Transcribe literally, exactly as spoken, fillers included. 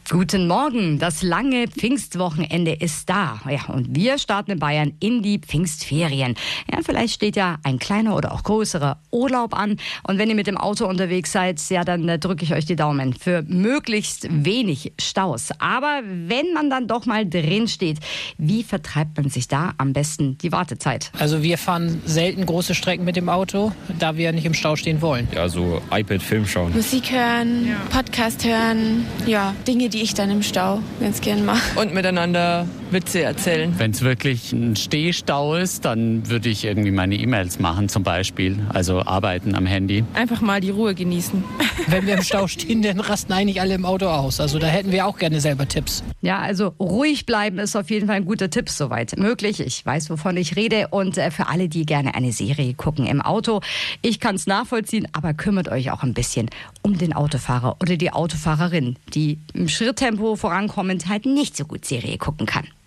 Guten Morgen, das lange Pfingstwochenende ist da. Ja, und wir starten in Bayern in die Pfingstferien. Ja, vielleicht steht ja ein kleiner oder auch größerer Urlaub an. Und wenn ihr mit dem Auto unterwegs seid, ja, dann äh, drücke ich euch die Daumen für möglichst wenig Staus. Aber wenn man dann doch mal drin steht, wie vertreibt man sich da am besten die Wartezeit? Also wir fahren selten große Strecken mit dem Auto, da wir nicht im Stau stehen wollen. Ja, so iPad, Film schauen. Musik hören, ja. Podcast hören, ja, Dinge, die ich dann im Stau ganz gern mache. Und miteinander Witze erzählen. Wenn es wirklich ein Stehstau ist, dann würde ich irgendwie meine E-Mails machen zum Beispiel, also arbeiten am Handy. Einfach mal die Ruhe genießen. Wenn wir im Stau stehen, dann rasten eigentlich alle im Auto aus. Also da hätten wir auch gerne selber Tipps. Ja, also ruhig bleiben ist auf jeden Fall ein guter Tipp, soweit möglich. Ich weiß, wovon ich rede. Und äh, für alle, die gerne eine Serie gucken im Auto, ich kann es nachvollziehen, aber kümmert euch auch ein bisschen um den Autofahrer oder die Autofahrerin, die im Schritttempo vorankommend halt nicht so gut Serie gucken kann.